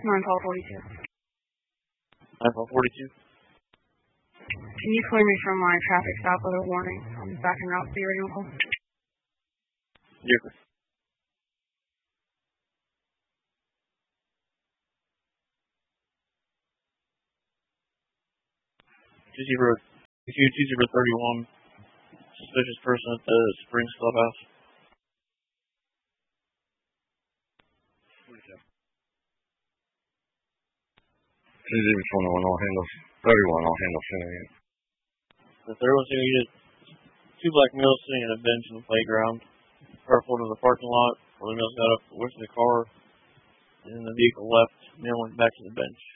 9-12-42. 9-12-42. Can you clear me from my traffic stop with a warning? I'm back en route to the original call. Yes, sir. Q031. Suspicious person at the Springs Clubhouse. 21, I'll handle 31, I'll handle Finnegan. The third one's going to get 2 black males sitting at a bench in the playground. Car pulled into the parking lot. One of the males got up, went to the car, and then the vehicle left. The male went back to the bench.